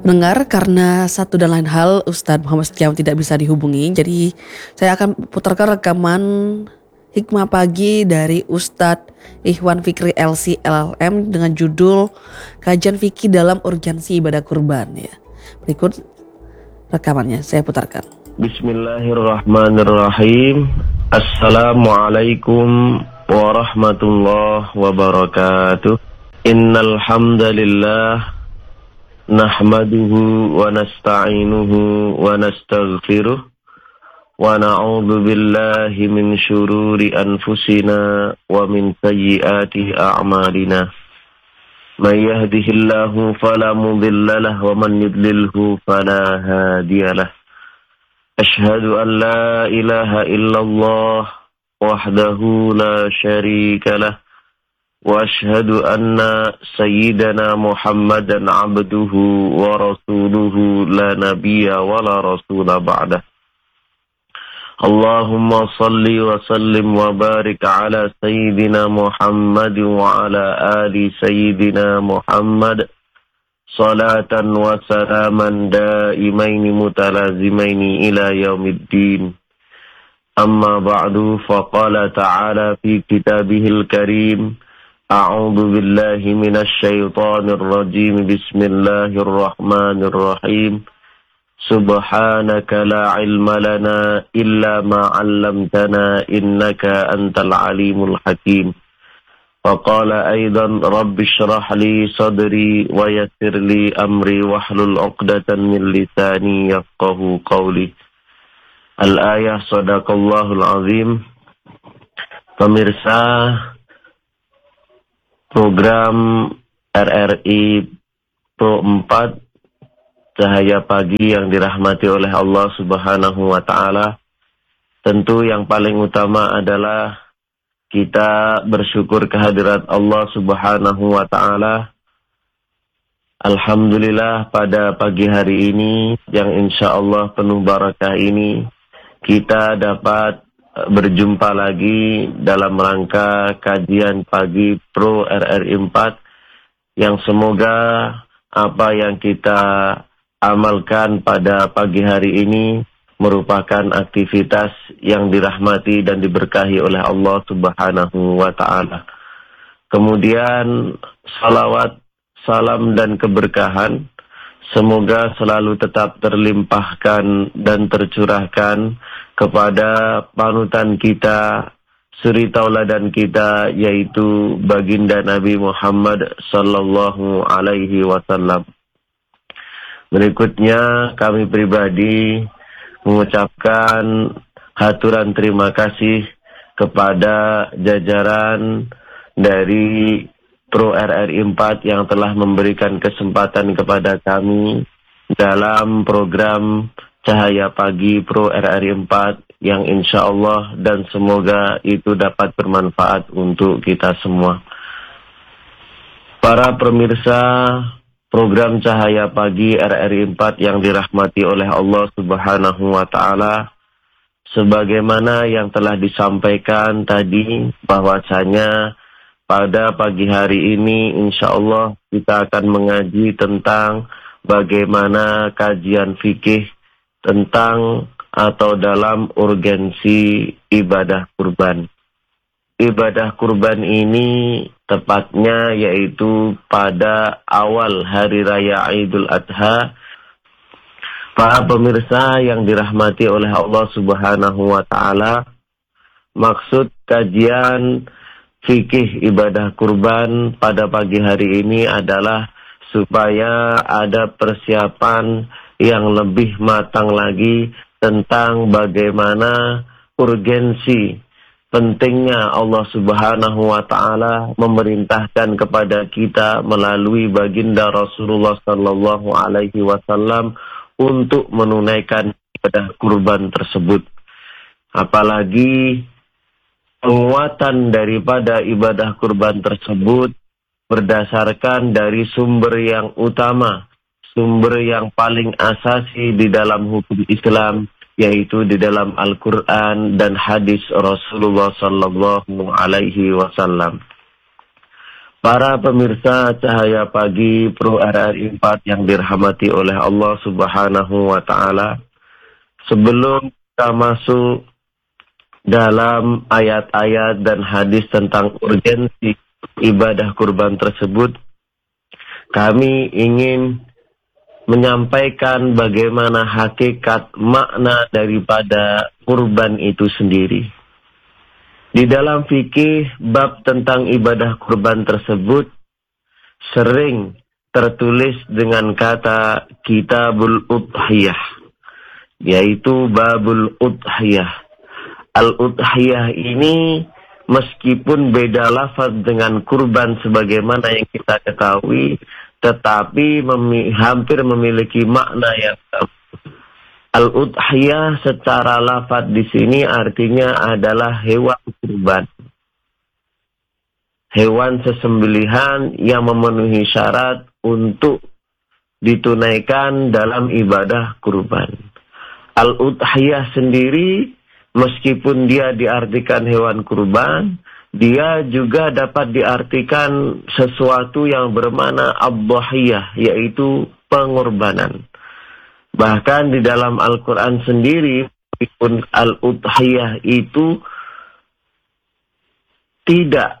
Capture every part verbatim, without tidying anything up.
Dengar karena satu dan lain hal Ustadz Muhammad Setiawan tidak bisa dihubungi, jadi saya akan putarkan rekaman Hikmah Pagi dari Ustadz Ikhwan Fikri L C L L M dengan judul Kajian Fikih dalam Urgensi Ibadah Kurban ya. Berikut rekamannya saya putarkan. Bismillahirrahmanirrahim. Assalamualaikum warahmatullahi wabarakatuh. Innal hamdalillah nahmaduhu wa nasta'inuhu wa nastaghfiruh wa na'udzu billahi min syururi anfusina wa min sayyiati a'malina. May yahdihillahu fala mudilla lahu wa man yudlilhu fala hadiyalah. Asyhadu an la ilaha illallah wahdahu la syarikalah wa asyhadu anna sayyidana Muhammadan abduhu wa rasuluhu la nabiyya wa la rasula ba'dah. Allahumma salli wa sallim wa barik ala sayyidina Muhammad wa ala ali sayyidina Muhammad salatan wa salaman daimaini mutalazimaini ila yaumiddin. Amma ba'du, faqala ta'ala fi kitabihil karim, a'udzu billahi minasy syaithanir rajim, bismillahirrahmanirrahim. Subhanaka la ilma lana illa ma 'allamtana innaka antal alimul hakim. Faqala aidan rabbi shrah li sadri wa yassir li amri wahlul 'uqdatan min lisani yafqahu qawli. Al-ayah sadaqallahul azim. Pemirsa program R R I Pro empat Cahaya Pagi yang dirahmati oleh Allah Subhanahu wa ta'ala, tentu yang paling utama adalah kita bersyukur kehadirat Allah Subhanahu wa ta'ala. Alhamdulillah pada pagi hari ini yang insya Allah penuh barakah ini, kita dapat berjumpa lagi dalam rangka kajian pagi Pro R R I empat, yang semoga apa yang kita amalkan pada pagi hari ini merupakan aktivitas yang dirahmati dan diberkahi oleh Allah Subhanahu wa ta'ala. Kemudian salawat, salam dan keberkahan semoga selalu tetap terlimpahkan dan tercurahkan kepada panutan kita, suri tauladan kita, yaitu baginda Nabi Muhammad sallallahu alaihi wasallam. Berikutnya kami pribadi mengucapkan haturan terima kasih kepada jajaran dari Pro R R I empat yang telah memberikan kesempatan kepada kami dalam program Cahaya Pagi Pro R R I empat yang insya Allah dan semoga itu dapat bermanfaat untuk kita semua. Para pemirsa program Cahaya Pagi R R I empat yang dirahmati oleh Allah Subhanahu wa ta'ala, sebagaimana yang telah disampaikan tadi bahwasanya pada pagi hari ini insya Allah kita akan mengaji tentang bagaimana kajian fikih tentang atau dalam urgensi ibadah kurban. Ibadah kurban ini tepatnya yaitu pada awal hari raya Idul Adha. Para pemirsa yang dirahmati oleh Allah Subhanahu wa ta'ala, maksud kajian fikih ibadah kurban pada pagi hari ini adalah supaya ada persiapan yang lebih matang lagi tentang bagaimana urgensi pentingnya Allah Subhanahu wa ta'ala memerintahkan kepada kita melalui baginda Rasulullah sallallahu alaihi wasallam untuk menunaikan ibadah kurban tersebut. Apalagi penguatan daripada ibadah kurban tersebut berdasarkan dari sumber yang utama, sumber yang paling asasi di dalam hukum Islam, yaitu di dalam Al-Quran dan hadis Rasulullah sallallahu alaihi wasallam. Para pemirsa Cahaya Pagi Pro R R I empat yang dirahmati oleh Allah Subhanahu wa Ta'ala, sebelum kita masuk dalam ayat-ayat dan hadis tentang urgensi ibadah kurban tersebut, kami ingin menyampaikan bagaimana hakikat makna daripada kurban itu sendiri. Di dalam fikih, bab tentang ibadah kurban tersebut sering tertulis dengan kata Kitabul Udhiyah, yaitu Babul Udhiyah. Al-Udhiyah ini meskipun beda lafaz dengan kurban sebagaimana yang kita ketahui, tetapi memi- hampir memiliki makna yang sama. Al-Udhiyah secara lafaz di sini artinya adalah hewan kurban. Hewan sesembelihan yang memenuhi syarat untuk ditunaikan dalam ibadah kurban. Al-Udhiyah sendiri meskipun dia diartikan hewan kurban, dia juga dapat diartikan sesuatu yang bermakna ad-dhahiyah, yaitu pengorbanan. Bahkan di dalam Al-Quran sendiri, meskipun Al-Udhiyah itu tidak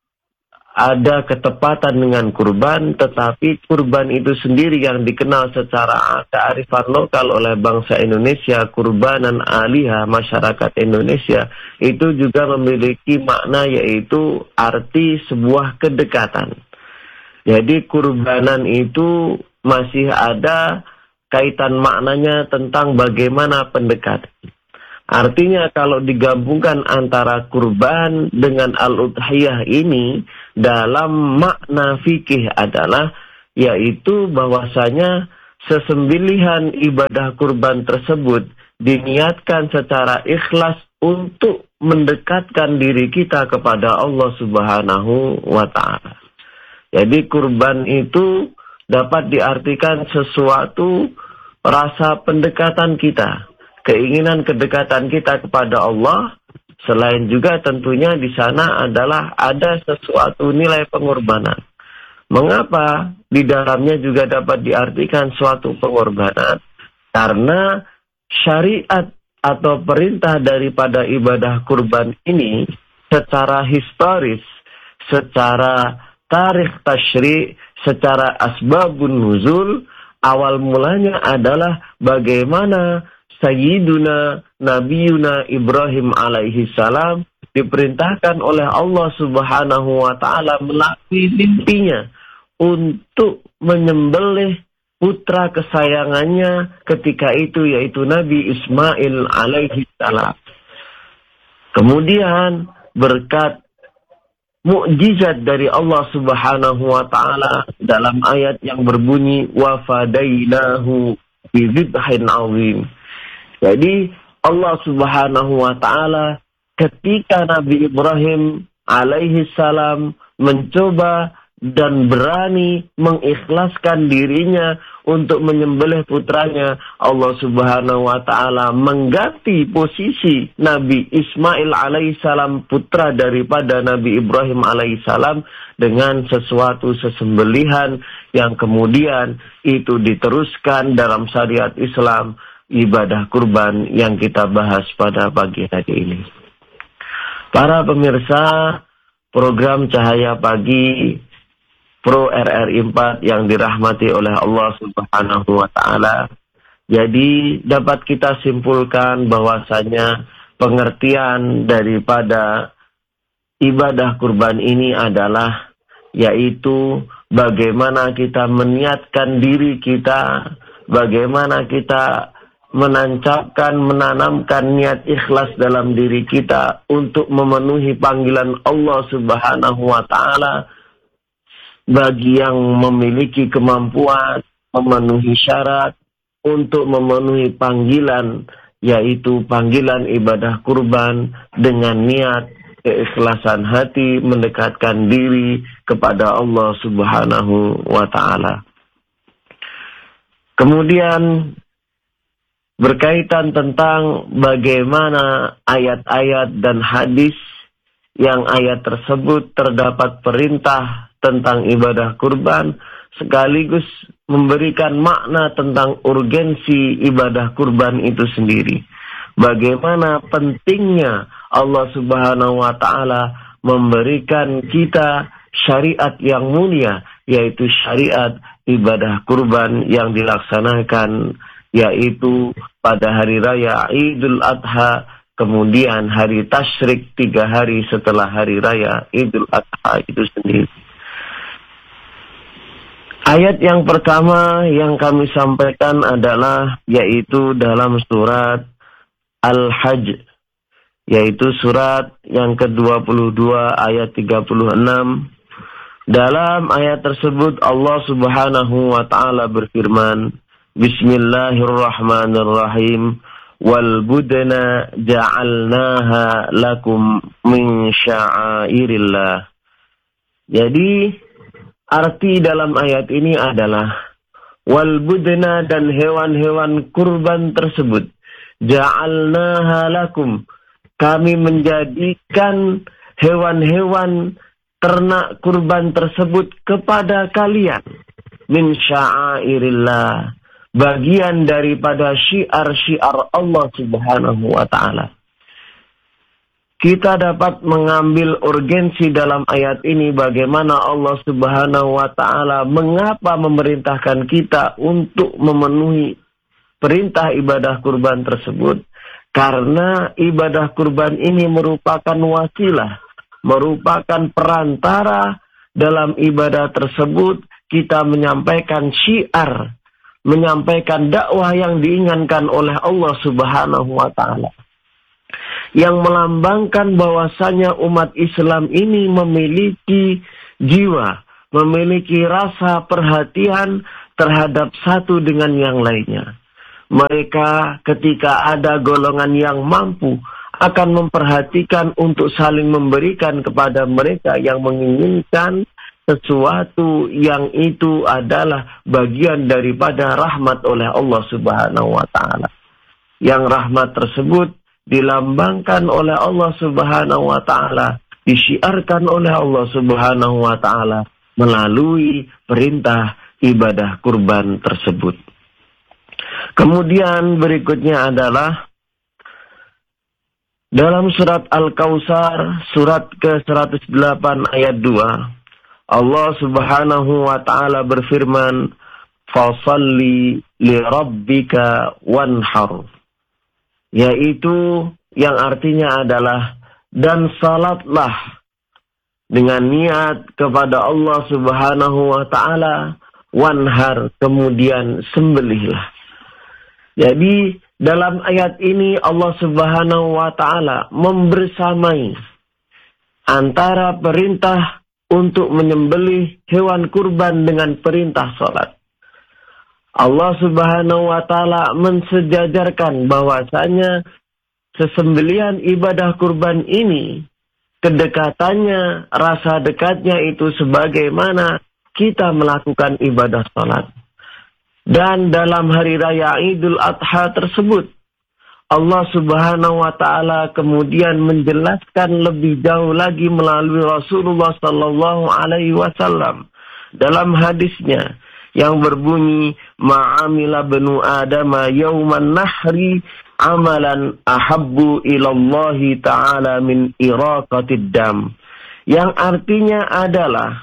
ada ketepatan dengan kurban, tetapi kurban itu sendiri yang dikenal secara kearifan lokal oleh bangsa Indonesia, kurbanan alihah masyarakat Indonesia, itu juga memiliki makna yaitu arti sebuah kedekatan. Jadi kurbanan itu masih ada kaitan maknanya tentang bagaimana pendekatan. Artinya kalau digabungkan antara kurban dengan al-udhiyah ini dalam makna fikih adalah yaitu bahwasanya sesembelihan ibadah kurban tersebut diniatkan secara ikhlas untuk mendekatkan diri kita kepada Allah Subhanahu wa Ta'ala. Jadi kurban itu dapat diartikan sesuatu rasa pendekatan kita, keinginan kedekatan kita kepada Allah. Selain juga tentunya di sana adalah ada sesuatu nilai pengorbanan. Mengapa di dalamnya juga dapat diartikan suatu pengorbanan? Karena syariat atau perintah daripada ibadah kurban ini secara historis, secara tarikh tasyri', secara asbabun nuzul, awal mulanya adalah bagaimana Sayyiduna Nabiyuna Ibrahim alaihi salam diperintahkan oleh Allah Subhanahu wa Ta'ala melalui mimpinya untuk menyembelih putra kesayangannya ketika itu, yaitu Nabi Ismail alaihi salam. Kemudian berkat mukjizat dari Allah Subhanahu wa Ta'ala dalam ayat yang berbunyi wa fadainahu bi dzibhin 'azim. Jadi Allah Subhanahu wa Ta'ala ketika Nabi Ibrahim alaihi salam mencoba dan berani mengikhlaskan dirinya untuk menyembelih putranya, Allah Subhanahu wa Ta'ala mengganti posisi Nabi Ismail alaihissalam, putra daripada Nabi Ibrahim alaihissalam, dengan sesuatu sesembelihan yang kemudian itu diteruskan dalam syariat Islam, ibadah kurban yang kita bahas pada pagi hari ini. Para pemirsa program Cahaya Pagi Pro R R I empat yang dirahmati oleh Allah Subhanahu wa Ta'ala. Jadi dapat kita simpulkan bahwasanya pengertian daripada ibadah kurban ini adalah yaitu bagaimana kita meniatkan diri kita, bagaimana kita menancapkan, menanamkan niat ikhlas dalam diri kita untuk memenuhi panggilan Allah Subhanahu wa Ta'ala. Bagi yang memiliki kemampuan memenuhi syarat untuk memenuhi panggilan, yaitu panggilan ibadah kurban dengan niat keikhlasan hati mendekatkan diri kepada Allah Subhanahu wa Ta'ala. Kemudian berkaitan tentang bagaimana ayat-ayat dan hadis yang ayat tersebut terdapat perintah tentang ibadah kurban, sekaligus memberikan makna tentang urgensi ibadah kurban itu sendiri. Bagaimana pentingnya Allah Subhanahu wa Ta'ala memberikan kita syariat yang mulia, yaitu syariat ibadah kurban yang dilaksanakan yaitu pada hari raya Idul Adha, kemudian hari tasyrik tiga hari setelah hari raya Idul Adha itu sendiri. Ayat yang pertama yang kami sampaikan adalah yaitu dalam surat Al-Hajj, yaitu surat yang ke dua puluh dua ayat tiga puluh enam. Dalam ayat tersebut Allah Subhanahu wa Ta'ala berfirman, Bismillahirrahmanirrahim, wal budna ja'alnaha lakum min sya'airillah. Jadi arti dalam ayat ini adalah wal budna, dan hewan-hewan kurban tersebut, ja'alnaha lakum, kami menjadikan hewan-hewan ternak kurban tersebut kepada kalian, min sya'airillah, bagian daripada syiar-syiar Allah Subhanahu wa Ta'ala. Kita dapat mengambil urgensi dalam ayat ini bagaimana Allah Subhanahu wa Ta'ala mengapa memerintahkan kita untuk memenuhi perintah ibadah kurban tersebut. Karena ibadah kurban ini merupakan wasilah, merupakan perantara dalam ibadah tersebut kita menyampaikan syiar, menyampaikan dakwah yang diinginkan oleh Allah Subhanahu wa Ta'ala, yang melambangkan bahwasanya umat Islam ini memiliki jiwa, memiliki rasa perhatian terhadap satu dengan yang lainnya. Mereka ketika ada golongan yang mampu akan memperhatikan untuk saling memberikan kepada mereka yang menginginkan sesuatu yang itu adalah bagian daripada rahmat oleh Allah Subhanahu wa Ta'ala. Yang rahmat tersebut dilambangkan oleh Allah Subhanahu wa Ta'ala, disyiarkan oleh Allah Subhanahu wa Ta'ala melalui perintah ibadah kurban tersebut. Kemudian berikutnya adalah dalam surat Al-Kautsar, surat ke seratus delapan ayat dua, Allah Subhanahu wa Ta'ala berfirman, Fasalli li rabbika wanhar, yaitu yang artinya adalah dan salatlah dengan niat kepada Allah Subhanahu wa Ta'ala, wanhar, kemudian sembelihlah. Jadi dalam ayat ini Allah Subhanahu wa Ta'ala membersamai antara perintah untuk menyembelih hewan kurban dengan perintah salat. Allah Subhanahu wa Ta'ala mensejajarkan bahwasanya sesembelihan ibadah kurban ini kedekatannya, rasa dekatnya itu sebagaimana kita melakukan ibadah salat. Dan dalam hari raya Idul Adha tersebut, Allah Subhanahu wa Ta'ala kemudian menjelaskan lebih jauh lagi melalui Rasulullah Sallallahu Alaihi Wasallam dalam hadisnya yang berbunyi, Ma'amila benu Adama yauman nahri amalan ahabbu ilallahi ta'ala min iraqatid dam. Yang artinya adalah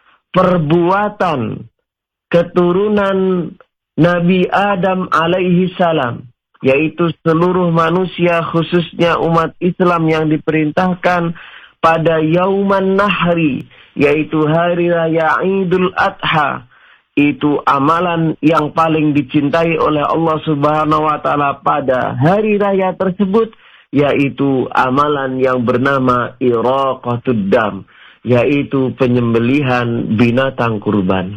perbuatan keturunan Nabi Adam alaihi salam, yaitu seluruh manusia khususnya umat Islam yang diperintahkan pada Yauman Nahri, yaitu hari raya Idul Adha, itu amalan yang paling dicintai oleh Allah Subhanahu wa Ta'ala pada hari raya tersebut, yaitu amalan yang bernama iraqatud dam, yaitu penyembelihan binatang kurban.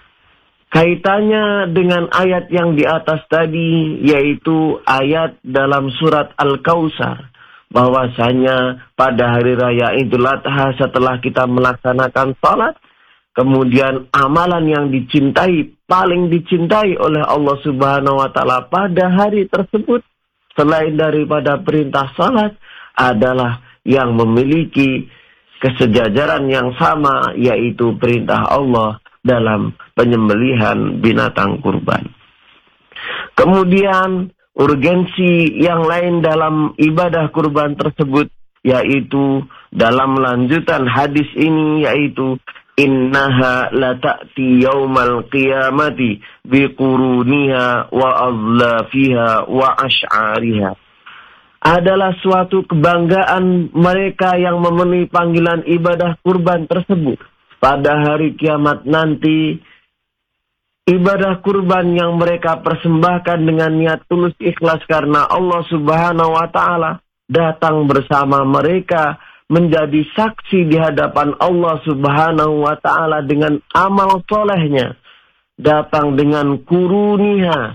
Kaitannya dengan ayat yang di atas tadi, yaitu ayat dalam surat Al-Kautsar, bahwasanya pada hari raya Idul Adha setelah kita melaksanakan salat, kemudian amalan yang dicintai, paling dicintai oleh Allah Subhanahu wa Ta'ala pada hari tersebut, selain daripada perintah salat, adalah yang memiliki kesejajaran yang sama, yaitu perintah Allah dalam penyembelihan binatang kurban. Kemudian urgensi yang lain dalam ibadah kurban tersebut, yaitu dalam lanjutan hadis ini, yaitu innaha la ta'ti yaumal qiyamati biquruniha wa azlafiha wa ash'ariha. Adalah suatu kebanggaan mereka yang memenuhi panggilan ibadah kurban tersebut. Pada hari kiamat nanti, ibadah kurban yang mereka persembahkan dengan niat tulus ikhlas karena Allah Subhanahu wa Ta'ala datang bersama mereka menjadi saksi di hadapan Allah Subhanahu wa Ta'ala dengan amal solehnya. Datang dengan kuruniha,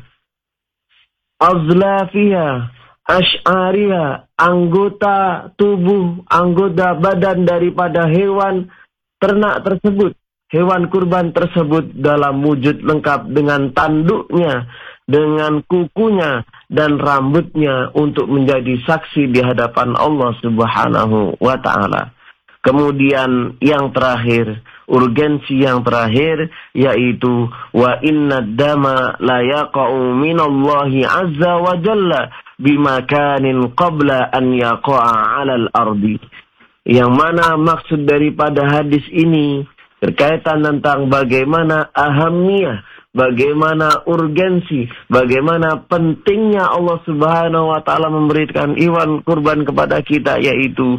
azlafiha, ash'ariha, anggota tubuh, anggota badan daripada hewan ternak tersebut. Hewan kurban tersebut dalam wujud lengkap dengan tanduknya, dengan kukunya dan rambutnya untuk menjadi saksi di hadapan Allah Subhanahu wa Ta'ala. Kemudian yang terakhir, urgensi yang terakhir, yaitu wa inna dama la yaqa'u minallahi azza wa jalla bimakanin qabla an yaqa'a 'alal ardi. Yang mana maksud daripada hadis ini berkaitan tentang bagaimana ahamiyah, bagaimana urgensi, bagaimana pentingnya Allah Subhanahu wa Ta'ala memberikan hewan kurban kepada kita, yaitu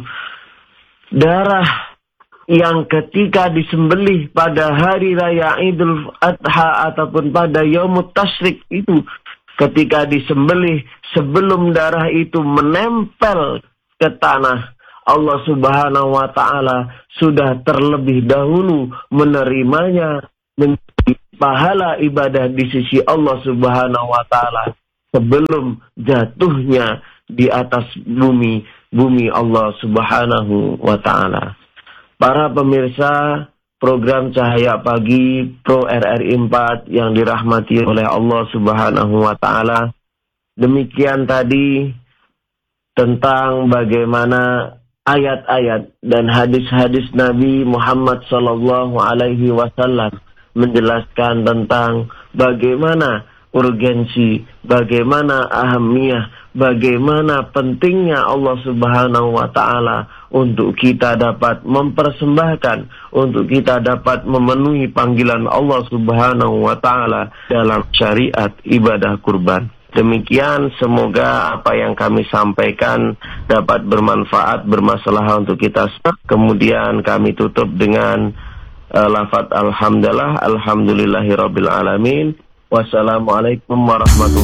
darah yang ketika disembelih pada hari raya Idul Adha ataupun pada Yaumut Tasyrik itu, ketika disembelih sebelum darah itu menempel ke tanah, Allah Subhanahu wa Ta'ala sudah terlebih dahulu menerimanya menjadi pahala ibadah di sisi Allah Subhanahu wa Ta'ala sebelum jatuhnya di atas bumi bumi Allah Subhanahu wa Ta'ala. Para pemirsa program Cahaya Pagi Pro R R I empat yang dirahmati oleh Allah Subhanahu wa Ta'ala, demikian tadi tentang bagaimana ayat-ayat dan hadis-hadis Nabi Muhammad sallallahu alaihi wasallam menjelaskan tentang bagaimana urgensi, bagaimana ahamiyah, bagaimana pentingnya Allah Subhanahu wa Ta'ala untuk kita dapat mempersembahkan, untuk kita dapat memenuhi panggilan Allah Subhanahu wa Ta'ala dalam syariat ibadah kurban. Demikian, semoga apa yang kami sampaikan dapat bermanfaat, bermasalah untuk kita. Kemudian kami tutup dengan uh, lafaz alhamdulillah, alhamdulillahirabbil alamin. Wassalamualaikum warahmatullahi